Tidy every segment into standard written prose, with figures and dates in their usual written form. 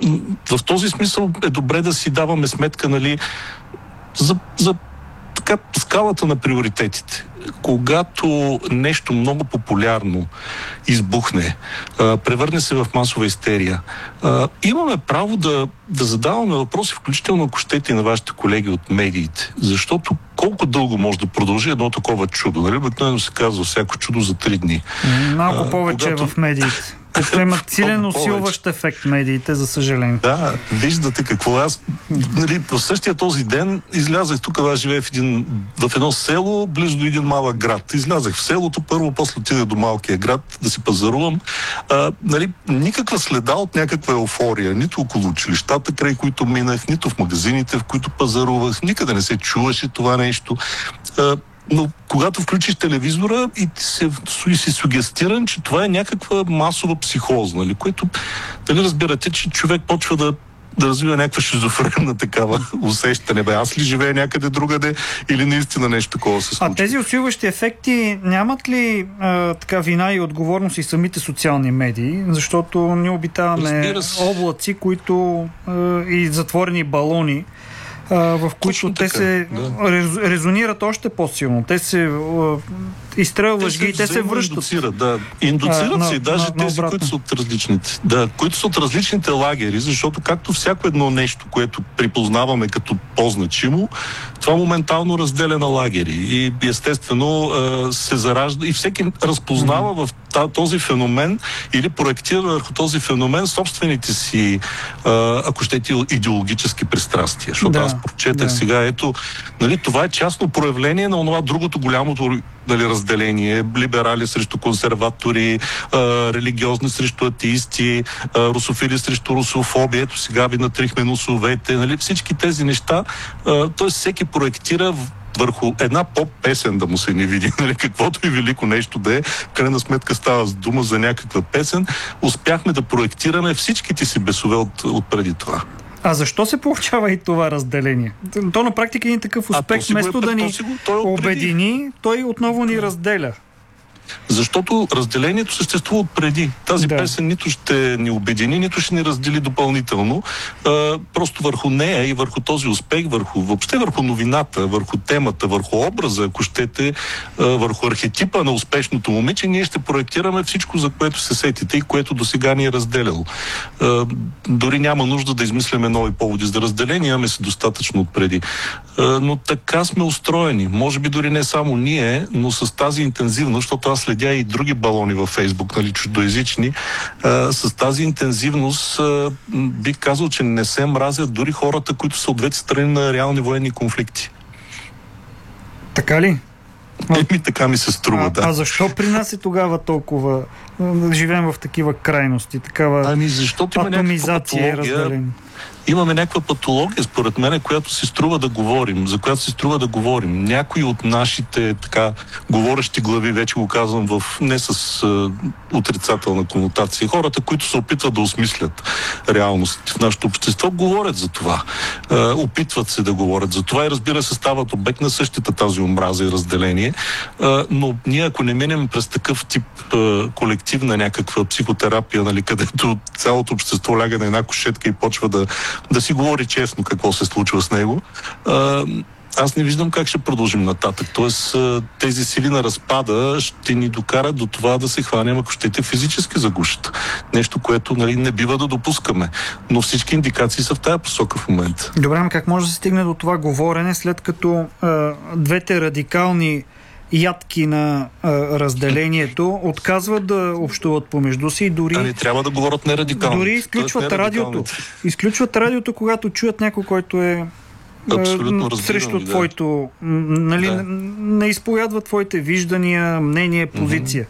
в този смисъл е добре да си даваме сметка, нали, за така скалата на приоритетите. Когато нещо много популярно избухне, превърне се в масова истерия, имаме право да задаваме въпроси, включително ако щете и на вашите колеги от медиите. Защото колко дълго може да продължи едно такова чудо? Нали? Обикновено се казва всяко чудо за 3 дни. Малко повече в медиите. Те имат силен усилващ ефект медиите, за съжаление. Да, виждате какво. Аз, нали, в същия този ден излязах тук, аз живея в едно село, близо до един малък град. Излязах в селото, първо, после отидах до малкия град да си пазарувам. Нали, никаква следа от някаква еуфория, нито около училищата, край които минах, нито в магазините, в които пазарувах. Никъде не се чуваше това нещо. Но когато включиш телевизора и си сугестиран, че това е някаква масова психоза, нали, което, дали разбирате, че човек почва да развива някаква шизофренна такава усещане. Аз ли живея някъде другаде или наистина нещо такова се случва? А тези усилващи ефекти нямат ли така вина и отговорност и самите социални медии? Защото ние обитаваме облаци, които и затворени балони, в които те се резонират още по-силно. Те се изстрелват лъжги и те се връщат. Индуцират се и даже тези, които са от различните. Да, които са от различните лагери, защото както всяко едно нещо, което припознаваме като по-значимо, това моментално разделя на лагери. И естествено се заражда и всеки разпознава в този феномен или проектира върху този феномен собствените си, ако щете, идеологически пристрастия. Защото аз прочетах сега, ето, нали, това е частно проявление на онова другото голямото, нали, разделение. Либерали срещу консерватори, религиозни срещу атеисти, русофили срещу русофоби. Ето сега ви натрихме носовете. Нали, всички тези неща, т.е. всеки проектира върху една поп-песен да му се не види, нали, каквото и велико нещо да е. В крайна сметка става дума за някаква песен. Успяхме да проектираме всичките си бесове от преди това. А защо се получава и това разделение? То на практика е такъв успех, вместо да ни обедини, той отново ни разделя. Защото разделението съществува отпреди. Тази песен нито ще ни обедини, нито ще ни раздели допълнително. Просто върху нея и върху този успех, въобще върху новината, върху темата, върху образа, ако щете, върху архетипа на успешното момиче, ние ще проектираме всичко, за което се сетите и което досега ни е разделяло. Дори няма нужда да измисляме нови поводи за разделение, имаме се достатъчно отпреди. Но така сме устроени. Може би дори не само ние, но с тази интензивност, защото аз следя и други балони във Фейсбук, нали, чуждоезични, с тази интензивност бих казал, че не се мразят дори хората, които са от двете страни на реални военни конфликти. Така ли? Така ми се струва, да. А защо при нас е тогава толкова живеем в такива крайности, такава атомизация и разделение? Имаме някаква патология, според мен, която си струва да говорим, за която си струва да говорим. Някои от нашите така говорещи глави, вече го казвам не с отрицателна конотация, хората, които се опитват да осмислят реалностите в нашето общество, говорят за това. Опитват се да говорят за това и, разбира се, стават обект на същата тази омраза и разделение. Но ние, ако не минем през такъв тип колективна някаква психотерапия, нали, където цялото общество ляга на една кушетка и почва да си говори честно какво се случва с него, аз не виждам как ще продължим нататък. Тоест, тези сили на разпада ще ни докарат до това да се хванем, ако щете, физически за гушата. Нещо, което, нали, не бива да допускаме. Но всички индикации са в тая посока в момента. Добре, как може да се стигне до това говорене, след като двете радикални ядки на разделението отказват да общуват помежду си и дори... трябва да говорят нерадикално. Дори изключват радиото. Изключват радиото, когато чуят някой, който е срещу твоето... Нали, не изповядва твоите виждания, мнение, позиция.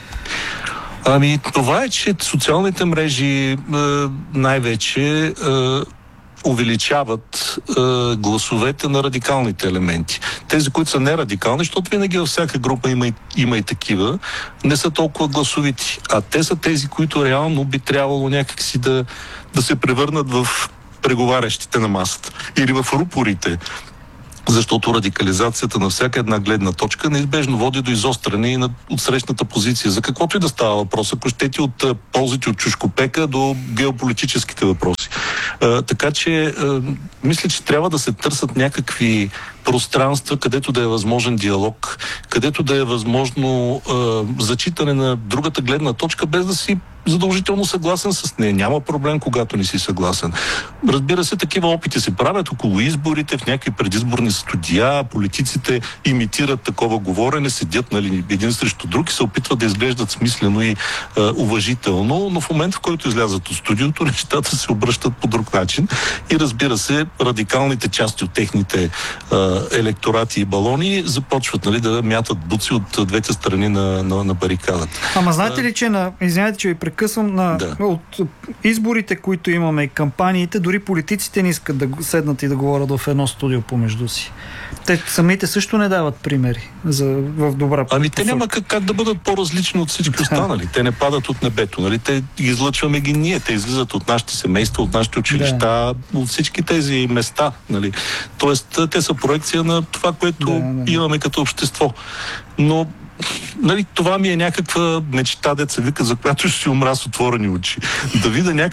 Това е, че социалните мрежи най-вече увеличават гласовете на радикалните елементи. Тези, които са нерадикални, защото винаги във всяка група има и такива, не са толкова гласовити. А те са тези, които реално би трябвало някакси да се превърнат в преговарящите на масата. Или в рупорите, Защото радикализацията на всяка една гледна точка неизбежно води до изостряне и от срещната позиция. За каквото и да става въпрос, ако щете от ползите от чушкопека до геополитическите въпроси. Така че, мисля, че трябва да се търсят някакви пространства, където да е възможен диалог, където да е възможно зачитане на другата гледна точка, без да си задължително съгласен с нея. Няма проблем, когато не си съгласен. Разбира се, такива опити се правят около изборите, в някакви предизборни студия, политиците имитират такова говорене, седят един срещу друг и се опитват да изглеждат смислено и уважително, но в момента, в който излязат от студиото, нещата се обръщат по друг начин и разбира се, радикалните части от техните електорати и балони започват да мятат буци от двете страни на барикадата. Ама знаете ли, че извинявайте, че ви прекъсвам, от изборите, които имаме и кампаниите, дори политиците не искат да седнат и да говорят в едно студио помежду си. Те самите също не дават примери в добра посока. Те няма как да бъдат по-различни от всички останали. Те не падат от небето. Те излъчваме ги ние. Те излизат от нашите семейства, от нашите училища, от всички тези места. Тоест, те са проекция на това, което имаме като общество. Но това ми е някаква мечта, деца вика, за която ще си умра с отворени очи. Да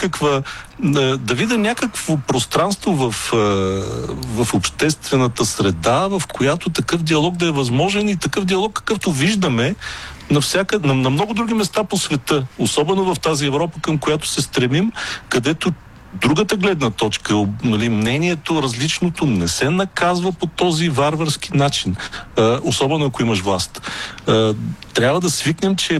видя някакво пространство в обществената среда, в която такъв диалог да е възможен и такъв диалог, какъвто виждаме на много други места по света. Особено в тази Европа, към която се стремим, където другата гледна точка, мнението, различното не се наказва по този варварски начин. Особено ако имаш власт. Трябва да свикнем, че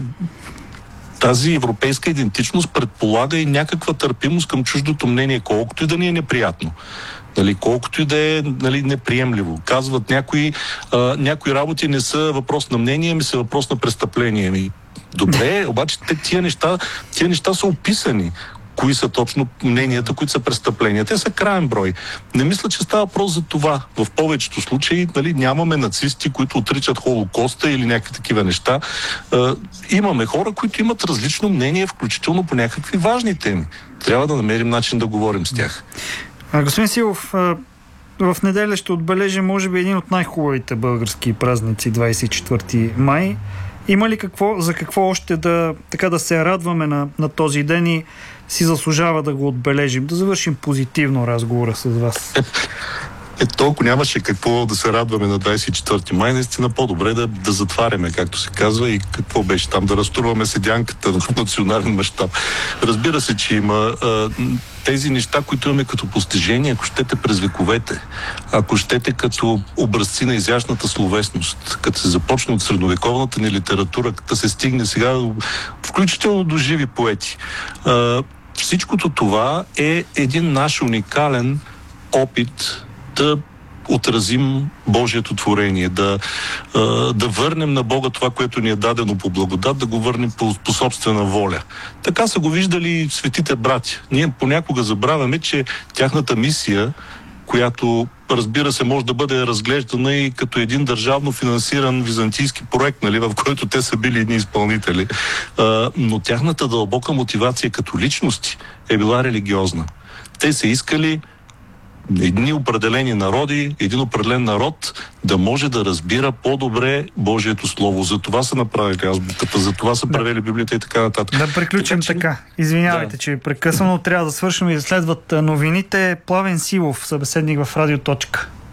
тази европейска идентичност предполага и някаква търпимост към чуждото мнение, колкото и да ни е неприятно. Колкото и да е неприемливо. Казват някои работи не са въпрос на мнение, ами са въпрос на престъпление. Добре, обаче тия неща са описани. Кои са точно мненията, които са престъпления. Те са краен брой. Не мисля, че става въпрос за това. В повечето случаи нямаме нацисти, които отричат Холокоста или някакви такива неща. Имаме хора, които имат различно мнение, включително по някакви важни теми. Трябва да намерим начин да говорим с тях. Господин Силов, в неделя ще отбележим, може би, един от най-хубавите български празници, 24 май. Има ли за какво още да се радваме на този ден и си заслужава да го отбележим, да завършим позитивно разговора с вас? Толкова нямаше какво да се радваме на 24 май, наистина по-добре да затваряме, както се казва, и какво беше там, да разтурваме седянката на национален мащаб. Разбира се, че има тези неща, които имаме като постижение, ако щете през вековете, ако щете като образци на изящната словесност, като се започне от средновековната ни литература, като се стигне сега включително до живи поети. Всичкото това е един наш уникален опит да отразим Божието творение, да върнем на Бога това, което ни е дадено по благодат, да го върнем по собствена воля. Така са го виждали светите братя. Ние понякога забравяме, че тяхната мисия, която, разбира се, може да бъде разглеждана и като един държавно финансиран византийски проект, в който те са били едни изпълнители, но тяхната дълбока мотивация като личности е била религиозна. Те са искали едни определени народи, един определен народ да може да разбира по-добре Божието Слово. За това са направили азбуката, за това са правили Библията и така нататък. Да приключим така. Извинявайте, че прекъсвам, но трябва да свършим и да следват новините. Пламен Силов, събеседник в Радио Точка.